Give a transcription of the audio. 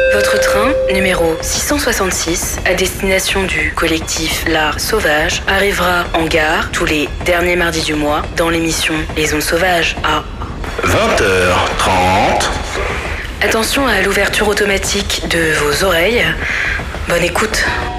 Votre train, numéro 666, à destination du collectif L'Art Sauvage, arrivera en gare tous les derniers mardis du mois dans l'émission Les Ondes Sauvages à 20h30. Attention à l'ouverture automatique de vos oreilles. Bonne écoute.